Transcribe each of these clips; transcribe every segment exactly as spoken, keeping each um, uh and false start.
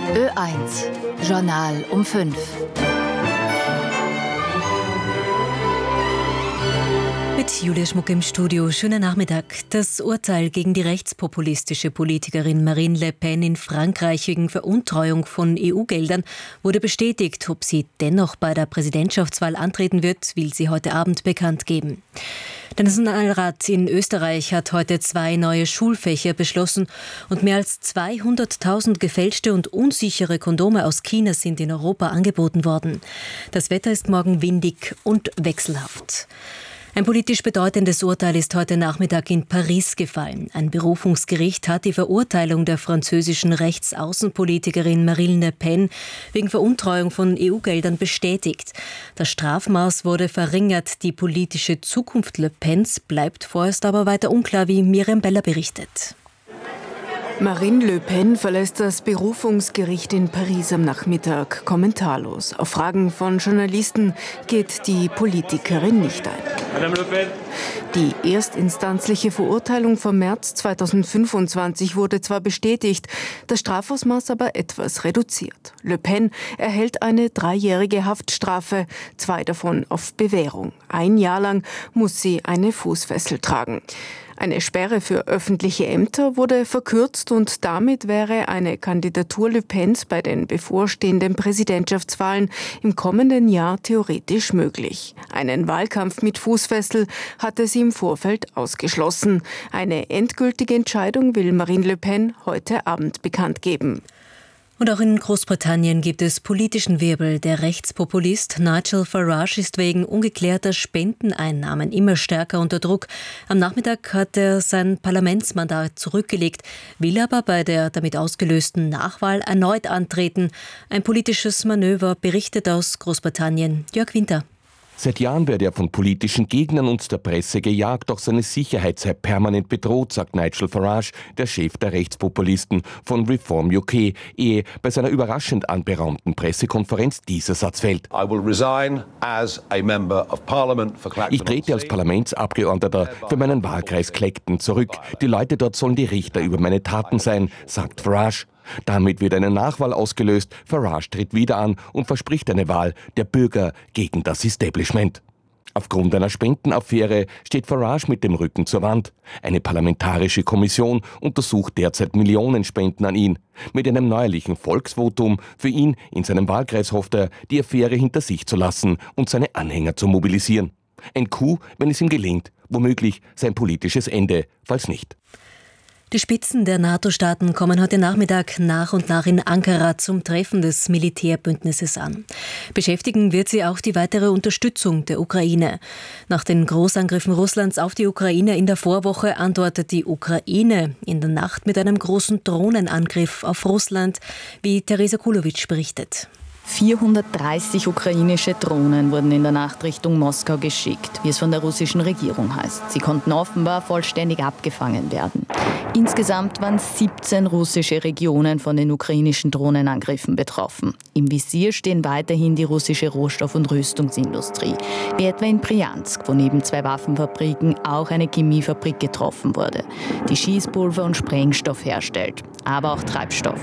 Ö eins, Journal um fünf. Mit Julia Schmuck im Studio. Schönen Nachmittag. Das Urteil gegen die rechtspopulistische Politikerin Marine Le Pen in Frankreich wegen Veruntreuung von E U-Geldern wurde bestätigt. Ob sie dennoch bei der Präsidentschaftswahl antreten wird, will sie heute Abend bekannt geben. Der Nationalrat in Österreich hat heute zwei neue Schulfächer beschlossen und mehr als zweihunderttausend gefälschte und unsichere Kondome aus China sind in Europa angeboten worden. Das Wetter ist morgen windig und wechselhaft. Ein politisch bedeutendes Urteil ist heute Nachmittag in Paris gefallen. Ein Berufungsgericht hat die Verurteilung der französischen Rechtsaußenpolitikerin Marine Le Pen wegen Veruntreuung von E U-Geldern bestätigt. Das Strafmaß wurde verringert. Die politische Zukunft Le Pens bleibt vorerst aber weiter unklar, wie Miriam Beller berichtet. Marine Le Pen verlässt das Berufungsgericht in Paris am Nachmittag kommentarlos. Auf Fragen von Journalisten geht die Politikerin nicht ein. Madame Le Pen. Die erstinstanzliche Verurteilung vom März zweitausendfünfundzwanzig wurde zwar bestätigt, das Strafausmaß aber etwas reduziert. Le Pen erhält eine dreijährige Haftstrafe, zwei davon auf Bewährung. Ein Jahr lang muss sie eine Fußfessel tragen. Eine Sperre für öffentliche Ämter wurde verkürzt und damit wäre eine Kandidatur Le Pens bei den bevorstehenden Präsidentschaftswahlen im kommenden Jahr theoretisch möglich. Einen Wahlkampf mit Fußfessel hatte sie im Vorfeld ausgeschlossen. Eine endgültige Entscheidung will Marine Le Pen heute Abend bekannt geben. Und auch in Großbritannien gibt es politischen Wirbel. Der Rechtspopulist Nigel Farage ist wegen ungeklärter Spendeneinnahmen immer stärker unter Druck. Am Nachmittag hat er sein Parlamentsmandat zurückgelegt, will aber bei der damit ausgelösten Nachwahl erneut antreten. Ein politisches Manöver, berichtet aus Großbritannien Jörg Winter. Seit Jahren werde er von politischen Gegnern und der Presse gejagt, doch seine Sicherheit sei permanent bedroht, sagt Nigel Farage, der Chef der Rechtspopulisten von Reform U K, ehe bei seiner überraschend anberaumten Pressekonferenz dieser Satz fällt. Ich trete als Parlamentsabgeordneter für meinen Wahlkreis Clacton zurück. Die Leute dort sollen die Richter über meine Taten sein, sagt Farage. Damit wird eine Nachwahl ausgelöst, Farage tritt wieder an und verspricht eine Wahl der Bürger gegen das Establishment. Aufgrund einer Spendenaffäre steht Farage mit dem Rücken zur Wand. Eine parlamentarische Kommission untersucht derzeit Millionen Spenden an ihn. Mit einem neuerlichen Volksvotum für ihn in seinem Wahlkreis hofft er, die Affäre hinter sich zu lassen und seine Anhänger zu mobilisieren. Ein Coup, wenn es ihm gelingt, womöglich sein politisches Ende, falls nicht. Die Spitzen der NATO-Staaten kommen heute Nachmittag nach und nach in Ankara zum Treffen des Militärbündnisses an. Beschäftigen wird sie auch die weitere Unterstützung der Ukraine. Nach den Großangriffen Russlands auf die Ukraine in der Vorwoche antwortet die Ukraine in der Nacht mit einem großen Drohnenangriff auf Russland, wie Teresa Kulowitsch berichtet. vierhundertdreißig ukrainische Drohnen wurden in der Nacht Richtung Moskau geschickt, wie es von der russischen Regierung heißt. Sie konnten offenbar vollständig abgefangen werden. Insgesamt waren siebzehn russische Regionen von den ukrainischen Drohnenangriffen betroffen. Im Visier stehen weiterhin die russische Rohstoff- und Rüstungsindustrie, wie etwa in Bryansk, wo neben zwei Waffenfabriken auch eine Chemiefabrik getroffen wurde, die Schießpulver und Sprengstoff herstellt, aber auch Treibstoff.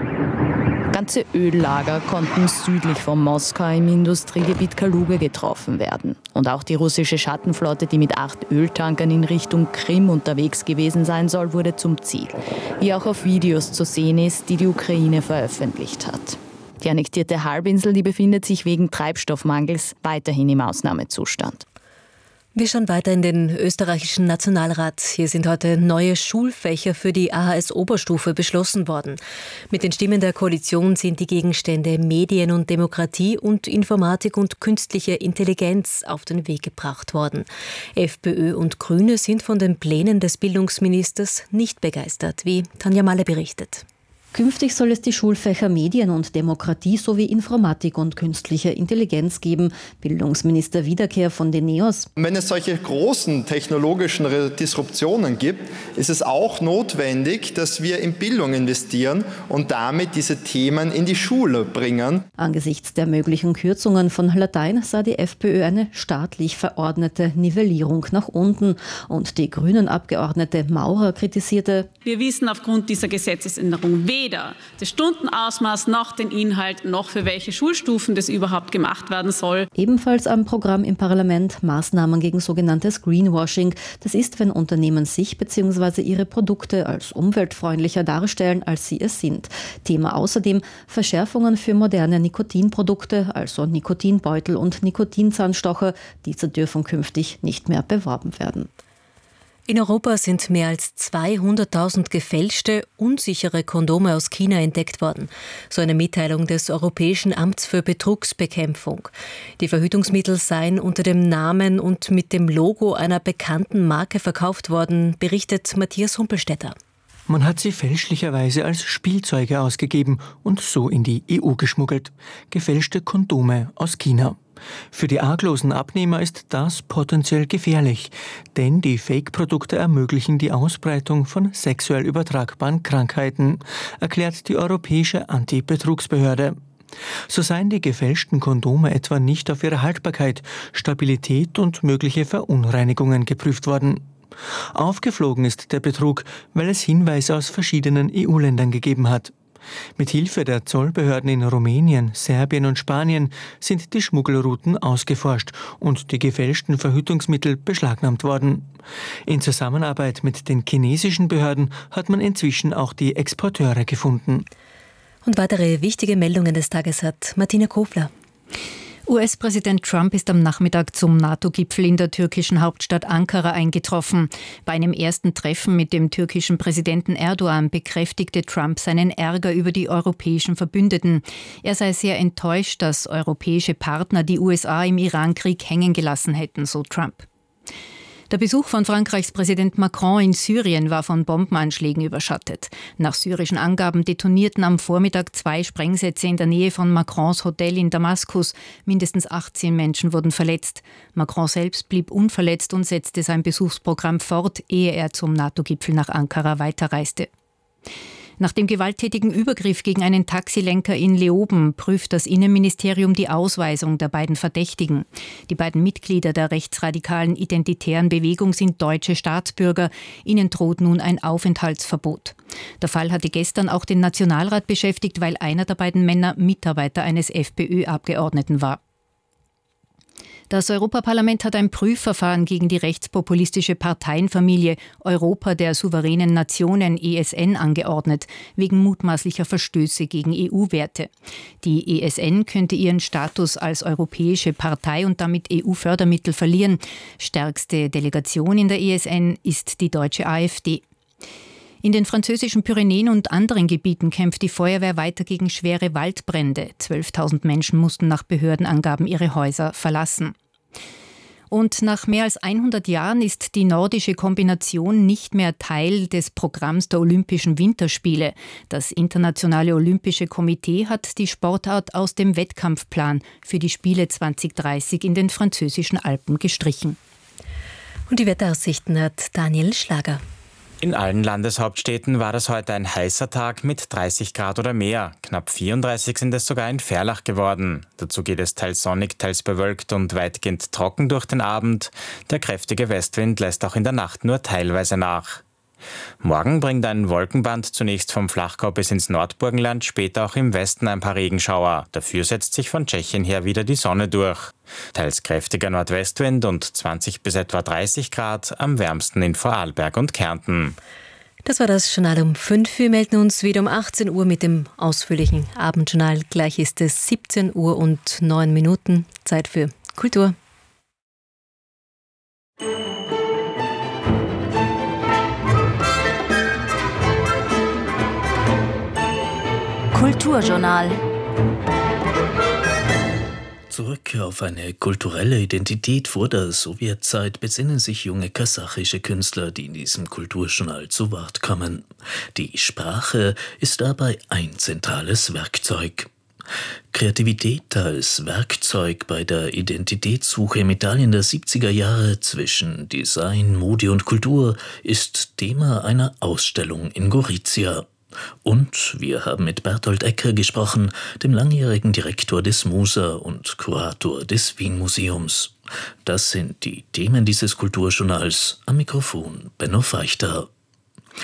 Ganze Öllager konnten südlich von Moskau im Industriegebiet Kaluga getroffen werden. Und auch die russische Schattenflotte, die mit acht Öltankern in Richtung Krim unterwegs gewesen sein soll, wurde zum Ziel. Wie auch auf Videos zu sehen ist, die die Ukraine veröffentlicht hat. Die annektierte Halbinsel, die befindet sich wegen Treibstoffmangels weiterhin im Ausnahmezustand. Wir schauen weiter in den österreichischen Nationalrat. Hier sind heute neue Schulfächer für die A H S-Oberstufe beschlossen worden. Mit den Stimmen der Koalition sind die Gegenstände Medien und Demokratie und Informatik und künstliche Intelligenz auf den Weg gebracht worden. FPÖ und Grüne sind von den Plänen des Bildungsministers nicht begeistert, wie Tanja Malle berichtet. Künftig soll es die Schulfächer Medien und Demokratie sowie Informatik und künstliche Intelligenz geben. Bildungsminister Wiederkehr von den NEOS. Wenn es solche großen technologischen Disruptionen gibt, ist es auch notwendig, dass wir in Bildung investieren und damit diese Themen in die Schule bringen. Angesichts der möglichen Kürzungen von Latein sah die FPÖ eine staatlich verordnete Nivellierung nach unten. Und die Grünen-Abgeordnete Maurer kritisierte: Wir wissen aufgrund dieser Gesetzesänderung weder das Stundenausmaß noch den Inhalt noch für welche Schulstufen das überhaupt gemacht werden soll. Ebenfalls am Programm im Parlament Maßnahmen gegen sogenanntes Greenwashing. Das ist, wenn Unternehmen sich bzw. ihre Produkte als umweltfreundlicher darstellen, als sie es sind. Thema außerdem Verschärfungen für moderne Nikotinprodukte, also Nikotinbeutel und Nikotinzahnstocher. Diese dürfen künftig nicht mehr beworben werden. In Europa sind mehr als zweihunderttausend gefälschte, unsichere Kondome aus China entdeckt worden. So eine Mitteilung des Europäischen Amts für Betrugsbekämpfung. Die Verhütungsmittel seien unter dem Namen und mit dem Logo einer bekannten Marke verkauft worden, berichtet Matthias Humpelstädter. Man hat sie fälschlicherweise als Spielzeuge ausgegeben und so in die E U geschmuggelt. Gefälschte Kondome aus China. Für die arglosen Abnehmer ist das potenziell gefährlich, denn die Fake-Produkte ermöglichen die Ausbreitung von sexuell übertragbaren Krankheiten, erklärt die Europäische Anti-Betrugsbehörde. So seien die gefälschten Kondome etwa nicht auf ihre Haltbarkeit, Stabilität und mögliche Verunreinigungen geprüft worden. Aufgeflogen ist der Betrug, weil es Hinweise aus verschiedenen E U-Ländern gegeben hat. Mit Hilfe der Zollbehörden in Rumänien, Serbien und Spanien sind die Schmuggelrouten ausgeforscht und die gefälschten Verhütungsmittel beschlagnahmt worden. In Zusammenarbeit mit den chinesischen Behörden hat man inzwischen auch die Exporteure gefunden. Und weitere wichtige Meldungen des Tages hat Martina Kofler. U S-Präsident Trump ist am Nachmittag zum NATO-Gipfel in der türkischen Hauptstadt Ankara eingetroffen. Bei einem ersten Treffen mit dem türkischen Präsidenten Erdogan bekräftigte Trump seinen Ärger über die europäischen Verbündeten. Er sei sehr enttäuscht, dass europäische Partner die U S A im Iran-Krieg hängen gelassen hätten, so Trump. Der Besuch von Frankreichs Präsident Macron in Syrien war von Bombenanschlägen überschattet. Nach syrischen Angaben detonierten am Vormittag zwei Sprengsätze in der Nähe von Macrons Hotel in Damaskus. Mindestens achtzehn Menschen wurden verletzt. Macron selbst blieb unverletzt und setzte sein Besuchsprogramm fort, ehe er zum NATO-Gipfel nach Ankara weiterreiste. Nach dem gewalttätigen Übergriff gegen einen Taxilenker in Leoben prüft das Innenministerium die Ausweisung der beiden Verdächtigen. Die beiden Mitglieder der rechtsradikalen identitären Bewegung sind deutsche Staatsbürger. Ihnen droht nun ein Aufenthaltsverbot. Der Fall hatte gestern auch den Nationalrat beschäftigt, weil einer der beiden Männer Mitarbeiter eines FPÖ-Abgeordneten war. Das Europaparlament hat ein Prüfverfahren gegen die rechtspopulistische Parteienfamilie Europa der souveränen Nationen E S N angeordnet, wegen mutmaßlicher Verstöße gegen E U-Werte. Die E S N könnte ihren Status als europäische Partei und damit E U-Fördermittel verlieren. Stärkste Delegation in der E S N ist die deutsche AfD. In den französischen Pyrenäen und anderen Gebieten kämpft die Feuerwehr weiter gegen schwere Waldbrände. zwölftausend Menschen mussten nach Behördenangaben ihre Häuser verlassen. Und nach mehr als hundert Jahren ist die nordische Kombination nicht mehr Teil des Programms der Olympischen Winterspiele. Das Internationale Olympische Komitee hat die Sportart aus dem Wettkampfplan für die Spiele zwanzig dreißig in den französischen Alpen gestrichen. Und die Wetteraussichten hat Daniel Schlager. In allen Landeshauptstädten war das heute ein heißer Tag mit dreißig Grad oder mehr. Knapp vierunddreißig sind es sogar in Verlach geworden. Dazu geht es teils sonnig, teils bewölkt und weitgehend trocken durch den Abend. Der kräftige Westwind lässt auch in der Nacht nur teilweise nach. Morgen bringt ein Wolkenband zunächst vom Flachgau bis ins Nordburgenland, später auch im Westen ein paar Regenschauer. Dafür setzt sich von Tschechien her wieder die Sonne durch. Teils kräftiger Nordwestwind und zwanzig bis etwa dreißig Grad, am wärmsten in Vorarlberg und Kärnten. Das war das Journal um fünf. Wir melden uns wieder um achtzehn Uhr mit dem ausführlichen Abendjournal. Gleich ist es siebzehn Uhr und neun Minuten. Zeit für Kultur. Kulturjournal. Zurück auf eine kulturelle Identität vor der Sowjetzeit besinnen sich junge kasachische Künstler, die in diesem Kulturjournal zu Wort kommen. Die Sprache ist dabei ein zentrales Werkzeug. Kreativität als Werkzeug bei der Identitätssuche im Italien der siebziger Jahre zwischen Design, Mode und Kultur ist Thema einer Ausstellung in Gorizia. Und wir haben mit Bertolt Ecker gesprochen, dem langjährigen Direktor des MUSA und Kurator des Wien-Museums. Das sind die Themen dieses Kulturjournals. Am Mikrofon Benno Feichter.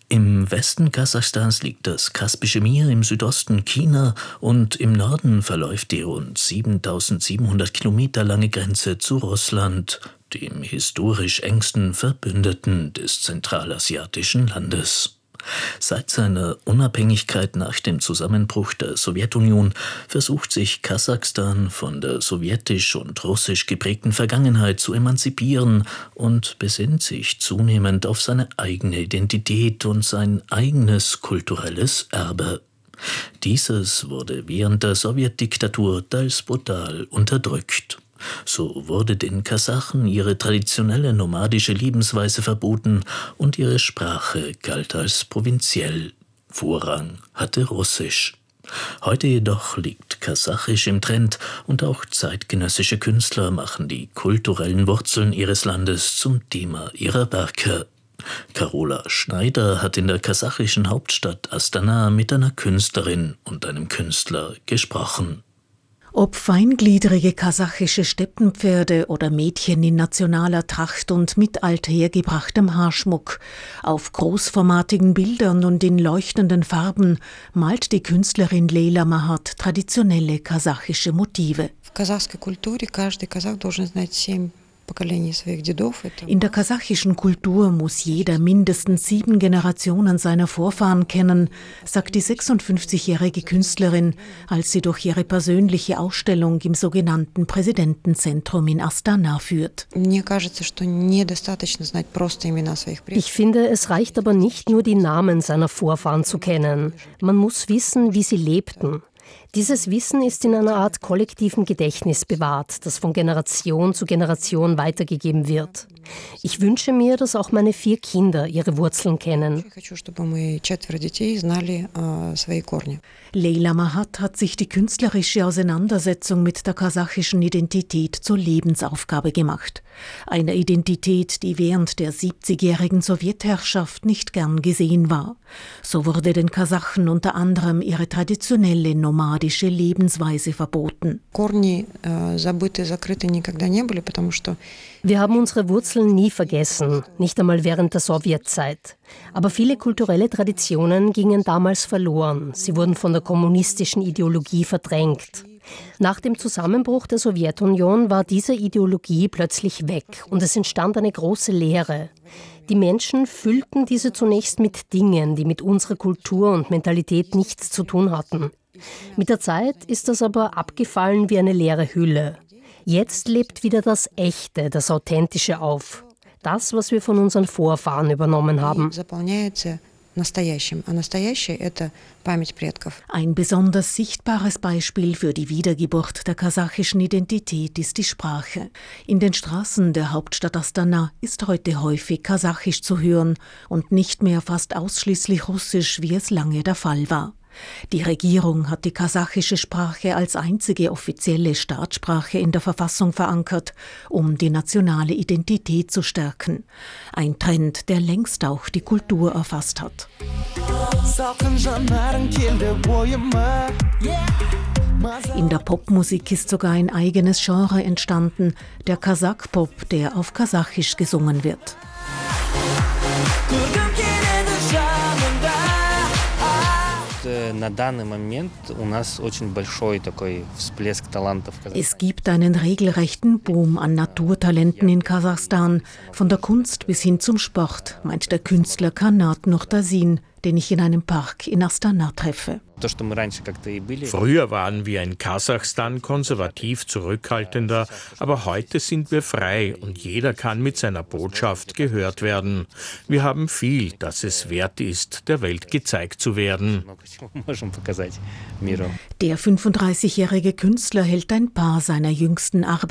Im Westen Kasachstans liegt das Kaspische Meer, im Südosten China und im Norden verläuft die rund siebentausendsiebenhundert Kilometer lange Grenze zu Russland, dem historisch engsten Verbündeten des zentralasiatischen Landes. Seit seiner Unabhängigkeit nach dem Zusammenbruch der Sowjetunion versucht sich Kasachstan von der sowjetisch und russisch geprägten Vergangenheit zu emanzipieren und besinnt sich zunehmend auf seine eigene Identität und sein eigenes kulturelles Erbe. Dieses wurde während der Sowjetdiktatur teils brutal unterdrückt. So wurde den Kasachen ihre traditionelle nomadische Lebensweise verboten und ihre Sprache galt als provinziell. Vorrang hatte Russisch. Heute jedoch liegt Kasachisch im Trend und auch zeitgenössische Künstler machen die kulturellen Wurzeln ihres Landes zum Thema ihrer Werke. Carola Schneider hat in der kasachischen Hauptstadt Astana mit einer Künstlerin und einem Künstler gesprochen. Ob feingliedrige kasachische Steppenpferde oder Mädchen in nationaler Tracht und mit althergebrachtem Haarschmuck, auf großformatigen Bildern und in leuchtenden Farben malt die Künstlerin Leyla Mahat traditionelle kasachische Motive. In der kasachischen Kultur muss jeder mindestens sieben Generationen seiner Vorfahren kennen, sagt die sechsundfünfzigjährige Künstlerin, als sie durch ihre persönliche Ausstellung im sogenannten Präsidentenzentrum in Astana führt. Ich finde, es reicht aber nicht nur, die Namen seiner Vorfahren zu kennen. Man muss wissen, wie sie lebten. Dieses Wissen ist in einer Art kollektiven Gedächtnis bewahrt, das von Generation zu Generation weitergegeben wird. Ich wünsche mir, dass auch meine vier Kinder ihre Wurzeln kennen. Leyla Mahat hat sich die künstlerische Auseinandersetzung mit der kasachischen Identität zur Lebensaufgabe gemacht. Eine Identität, die während der siebzigjährigen Sowjetherrschaft nicht gern gesehen war. So wurde den Kasachen unter anderem ihre traditionelle nomadische Lebensweise verboten. Wir haben unsere Wurzeln nie vergessen, nicht einmal während der Sowjetzeit. Aber viele kulturelle Traditionen gingen damals verloren. Sie wurden von der kommunistischen Ideologie verdrängt. Nach dem Zusammenbruch der Sowjetunion war diese Ideologie plötzlich weg und es entstand eine große Leere. Die Menschen füllten diese zunächst mit Dingen, die mit unserer Kultur und Mentalität nichts zu tun hatten. Mit der Zeit ist das aber abgefallen wie eine leere Hülle. Jetzt lebt wieder das Echte, das Authentische auf. Das, was wir von unseren Vorfahren übernommen haben. Ein besonders sichtbares Beispiel für die Wiedergeburt der kasachischen Identität ist die Sprache. In den Straßen der Hauptstadt Astana ist heute häufig Kasachisch zu hören und nicht mehr fast ausschließlich Russisch, wie es lange der Fall war. Die Regierung hat die kasachische Sprache als einzige offizielle Staatssprache in der Verfassung verankert, um die nationale Identität zu stärken. Ein Trend, der längst auch die Kultur erfasst hat. In der Popmusik ist sogar ein eigenes Genre entstanden, der Kasach-Pop, der auf Kasachisch gesungen wird. Es gibt einen regelrechten Boom an Naturtalenten in Kasachstan, von der Kunst bis hin zum Sport, meint der Künstler Kanat Nurtasin, den ich in einem Park in Astana treffe. Früher waren wir in Kasachstan konservativ zurückhaltender, aber heute sind wir frei und jeder kann mit seiner Botschaft gehört werden. Wir haben viel, das es wert ist, der Welt gezeigt zu werden. Der fünfunddreißigjährige Künstler hält ein paar seiner jüngsten Arbeiten